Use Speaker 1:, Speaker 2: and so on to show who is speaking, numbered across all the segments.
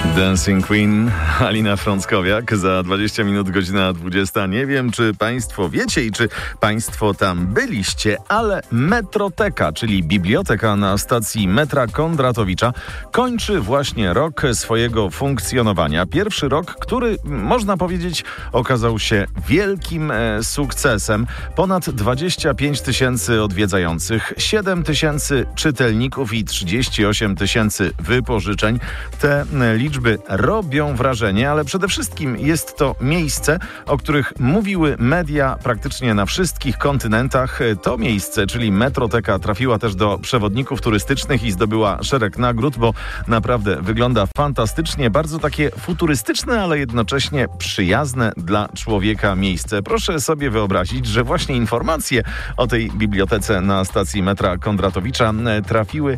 Speaker 1: Dancing Queen, Alina Frąckowiak. Za 20 minut godzina 20. Nie wiem, czy Państwo wiecie i czy Państwo tam byliście, ale Metroteka, czyli biblioteka na stacji metra Kondratowicza, kończy właśnie rok swojego funkcjonowania. Pierwszy rok, który, można powiedzieć, okazał się wielkim sukcesem. Ponad 25 tysięcy odwiedzających, 7 tysięcy czytelników i 38 tysięcy wypożyczeń. Te liczby robią wrażenie, ale przede wszystkim jest to miejsce, o których mówiły media praktycznie na wszystkich kontynentach. To miejsce, czyli Metroteka, trafiła też do przewodników turystycznych i zdobyła szereg nagród, bo naprawdę wygląda fantastycznie. Bardzo takie futurystyczne, ale jednocześnie przyjazne dla człowieka miejsce. Proszę sobie wyobrazić, że właśnie informacje o tej bibliotece na stacji metra Kondratowicza trafiły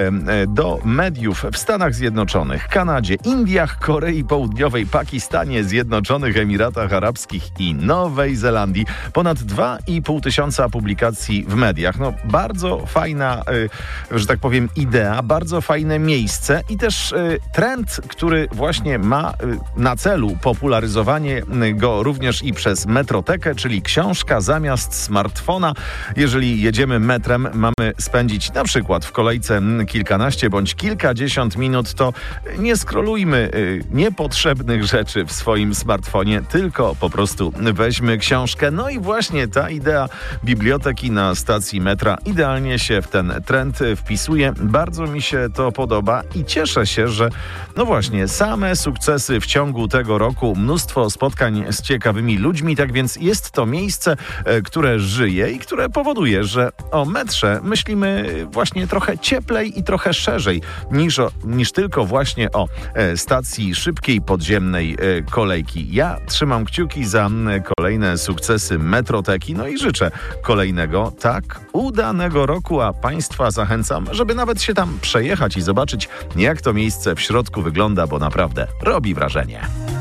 Speaker 1: do mediów w Stanach Zjednoczonych, Kanadzie, Indiach, Korei Południowej, Pakistanie, Zjednoczonych Emiratach Arabskich i Nowej Zelandii. Ponad 2,5 tysiąca publikacji w mediach. No, bardzo fajna, że tak powiem, idea, bardzo fajne miejsce i też trend, który właśnie ma na celu popularyzowanie go również i przez Metrotekę, czyli książka zamiast smartfona. Jeżeli jedziemy metrem, mamy spędzić na przykład w kolejce kilkanaście bądź kilkadziesiąt minut, to nie skrolujmy niepotrzebnych rzeczy w swoim smartfonie, tylko po prostu weźmy książkę. No i właśnie ta idea biblioteki na stacji metra idealnie się w ten trend wpisuje. Bardzo mi się to podoba i cieszę się, że no właśnie, same sukcesy w ciągu tego roku, mnóstwo spotkań z ciekawymi ludźmi, tak więc jest to miejsce, które żyje i które powoduje, że o metrze myślimy właśnie trochę cieplej i trochę szerzej niż tylko właśnie o stacji szybkiej podziemnej kolejki. Ja trzymam kciuki za kolejne sukcesy Metroteki, no i życzę kolejnego, tak udanego roku, a Państwa zachęcam, żeby nawet się tam przejechać i zobaczyć, jak to miejsce w środku wygląda, bo naprawdę robi wrażenie.